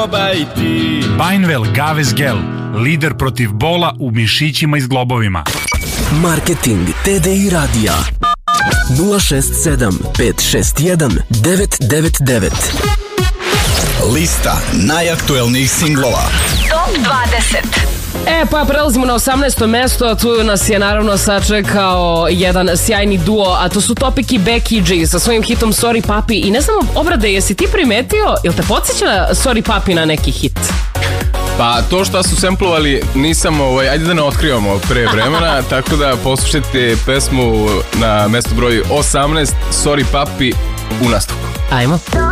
probaj ti. Bainvel Gaves Gel, lider protiv bola u mišićima i zglobovima. Marketing TDI radija 067 561 999. Lista najaktuelnijih singlova Top 20. Pa prelazimo na 18. mesto, tu nas je naravno sačekao jedan sjajni duo, a to su Topic i Becky G sa svojim hitom Sorry Papi. I ne znam, Obrade, jesi ti primetio, jel te podsjeća Sorry Papi na neki hit? Pa to što su samplovali nisam, ajde da ne otkrivamo pre vremena, tako da poslušajte pesmu na mestu broj 18, Sorry Papi u nastavku. Ajmo.